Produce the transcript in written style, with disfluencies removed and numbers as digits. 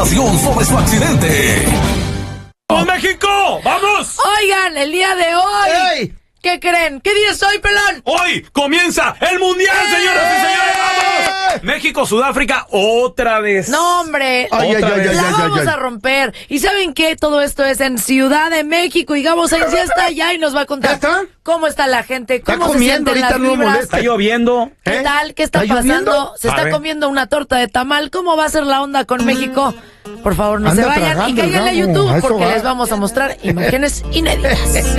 Sobre su accidente. ¡Vamos, México! ¡Vamos! Oigan, el día de hoy. ¡Ey! ¿Qué creen? ¿Qué día es hoy, pelón? Hoy comienza el Mundial, señoras y señores. ¡Vamos! México, Sudáfrica, otra vez. No, hombre. La vamos a romper. ¿Y saben qué? Todo esto es en Ciudad de México. Y Gabo Sainz ya está allá y nos va a contar cómo está la gente, cómo se sienten las vibras. Está lloviendo. ¿Qué tal? ¿Qué está pasando? ¿Se está comiendo una torta de tamal? ¿Cómo va a ser la onda con México? Por favor, no se vayan y cáiganle a YouTube porque les vamos a mostrar imágenes inéditas.